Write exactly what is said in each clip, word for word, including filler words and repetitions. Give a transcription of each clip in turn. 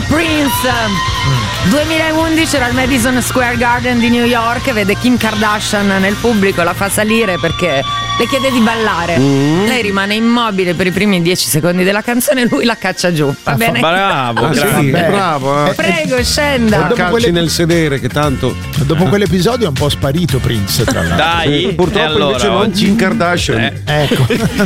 Prince. duemilaundici era al Madison Square Garden di New York, vede Kim Kardashian nel pubblico, la fa salire perché le chiede di ballare. Mm. Lei rimane immobile per i primi dieci secondi della canzone e lui la caccia giù. Va bene? Bravo, ah, sì, bravo. Eh. Prego, scenda. E calci quelle... nel sedere che tanto. Dopo quell'episodio è un po' sparito Prince, tra l'altro. Dai, eh, purtroppo allora, invece non oggi... Kim Kardashian. Eh. Ecco.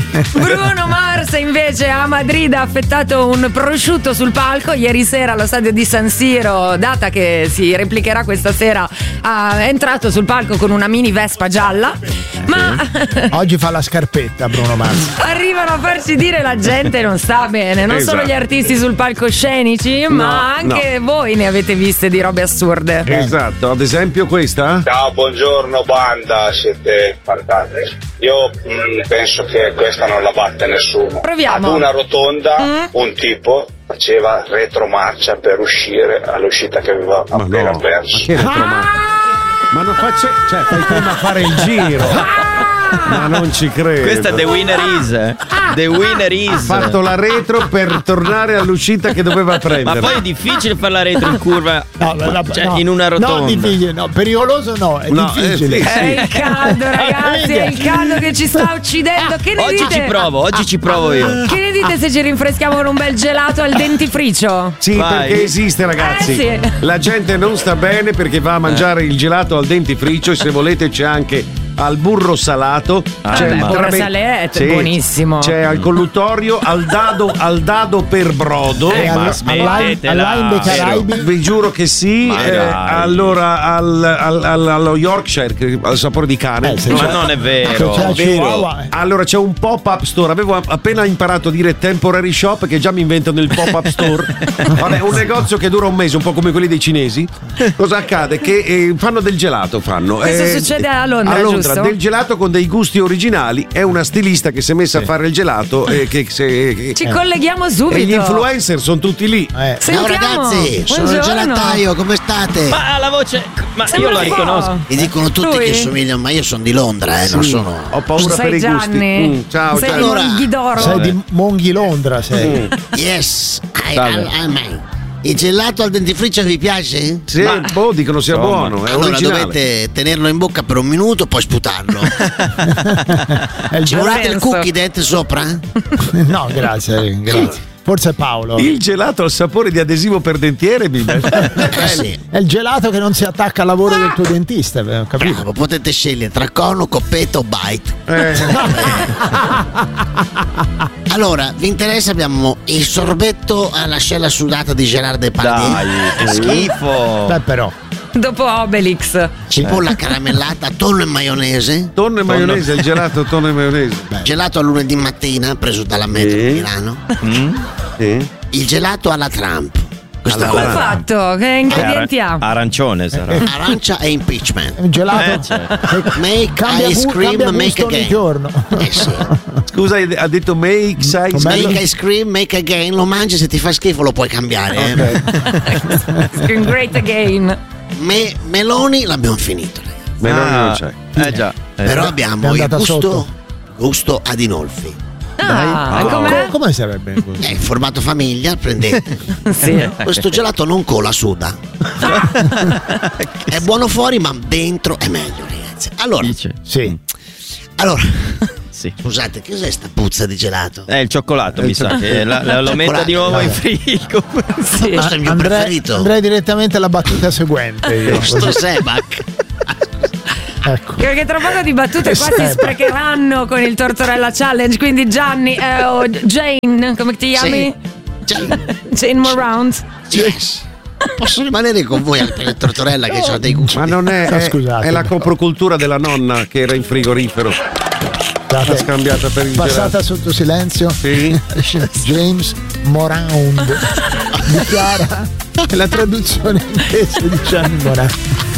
Bruno Mars invece a Madrid ha affettato un prosciutto sul palco ieri sera allo stadio di San Siro, data che si replicherà questa sera. Ha entrato sul palco con una mini Vespa gialla, ma oggi fa la scarpetta Bruno Mars. Arrivano a farci dire la gente non sta bene, non esatto. solo gli artisti sul palcoscenici, no, ma anche no. voi ne avete viste di robe assurde. Esatto, ad esempio questa. Ciao, buongiorno banda, siete fantastici. Io mh, penso che questa non la batte nessuno. Proviamo. Ad una rotonda mm. un tipo faceva retromarcia per uscire all'uscita che aveva ma appena no, perso. Ma che retromarcia? Ah! Ma non faccia, cioè fai prima a fare il giro. Ma non ci credo. Questa è The Winner Is. The Winner Is. Ha fatto la retro per tornare all'uscita che doveva prendere. Ma poi è difficile fare la retro in curva. No, la, cioè, no, in una rotonda. No, difficile, no, pericoloso no, è no, difficile. Eh, sì, È sì. il caldo, ragazzi, è il caldo che ci sta uccidendo. Che ne Oggi dite? ci provo, oggi ci provo io. Che ne dite se ci rinfreschiamo con un bel gelato al dentifricio? Sì, Vai. perché esiste, ragazzi. Eh, sì. La gente non sta bene perché va a mangiare il gelato al dentifricio e se volete c'è anche al burro salato. Ah, c'è beh, il burro trabe- salette, sì, buonissimo. C'è al colluttorio, al dado, al dado per brodo. Eh, ma Alla- smettetela. alla in dei Caraibi. Vi giuro che sì. Ma eh, dai. allora al, al, al- allo Yorkshire, che al sapore di cane. Eh, se Ma c'è- non è se vero. c'è la Chihuahua, eh. Allora c'è un pop-up store. Avevo appena imparato a dire temporary shop, che già mi inventano il pop-up store. Vabbè, un negozio che dura un mese, un po' come quelli dei cinesi. Cosa accade? Che eh, fanno del gelato. Fanno. Questo eh, succede a Londra, a Londra, giusto? del gelato con dei gusti originali. È una stilista che si è messa a fare il gelato. E che, se, che- Ci colleghiamo subito. e gli influencer sono tutti lì. Eh. Sentiamo. Ciao ragazzi, sono il Buongiorno. gelataio, come state? Ma ha la voce. Ma Sembra io la un po'. riconosco. Mi dicono tutti Lui? che somigliano, ma io sono di Londra, eh, non sono. Ho paura Sei per i gusti. Gianni. Mm, ciao, sei ciao. di Allora, Monghidoro. Sei di Monghi Londra, sei. Mm. Yes, I, Salve. I, I mean. Il gelato al dentifricio vi piace? Sì, boh, dicono sia Insomma. buono. È Allora originale. dovete tenerlo in bocca per un minuto, poi sputarlo. È il Ci gelato. volete il penso. cookie dentro sopra? No, grazie, grazie. Forse è Paolo. Il gelato al sapore di adesivo per dentiere, mi Eh sì. È il gelato che non si attacca al lavoro del tuo dentista, eh, ho capito? Bravo, potete scegliere tra cono, coppetta o bite. eh, Allora, vi interessa? Abbiamo il sorbetto all'ascella sudata di Gerard Depardieu. Dai, che schifo. Beh, però. Dopo Obelix. Cipolla caramellata, tonno e maionese. tonno e maionese, il gelato tonno e maionese. Gelato a lunedì mattina, preso dalla metro Sì. di Milano. Sì. Il gelato alla Trump. Questo Come qua. è fatto? Che ingredienti ha? Arancione sarà. Arancia e impeachment. È un gelato Eh, certo. che Make cambia, ice gu- cream, cambia make gusto ogni again. giorno. Eh sì. Scusa, ha detto make size. Com'è? Make ice cream, make again. Lo mangi, se ti fa schifo lo puoi cambiare. eh. Scream great again. Me- meloni l'abbiamo finito, ragazzi. Meloni non c'è. Eh già. Eh. Però È abbiamo il andata gusto, sotto. gusto Adinolfi. Ah, Oh. com'è? Come sarebbe? È in formato famiglia, prendete. Sì. Questo gelato non cola, suda. È buono fuori, ma dentro è meglio, ragazzi. Allora, Dice. Sì. allora Sì. scusate, che cos'è sta puzza di gelato? È il cioccolato, mi sa che la- la- lo metta di nuovo in frigo. Sì. Questo è il mio Andrei, preferito. andrei direttamente alla battuta seguente. Io. Sto Sebac. Ecco. Perché tra poco di battute qua si Seba. sprecheranno con il Tortorella Challenge. Quindi Gianni eh, o Jane, come ti chiami? Sì. Jane Morant. Yes. Posso rimanere con voi al per il Tortorella che ho dei gusti. Ma non è, No, è, scusate. è la coprocultura della nonna che era in frigorifero. L'ha Scusate, scambiata per il passata gelato. sotto silenzio. Sì. James Morand dichiara la traduzione inglese di Gianni Morand.